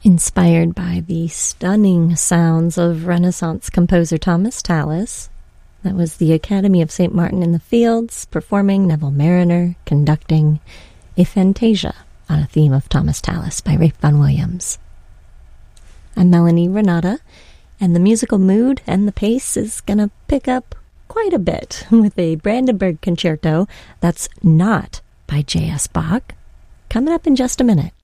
Inspired by the stunning sounds of Renaissance composer Thomas Tallis, that was the Academy of St. Martin in the Fields performing Neville Marriner conducting a Fantasia on a theme of Thomas Tallis by Ralph Vaughan Williams. I'm Melanie Renata, and the musical mood and the pace is gonna pick up quite a bit with a Brandenburg concerto that's not by J.S. Bach, coming up in just a minute.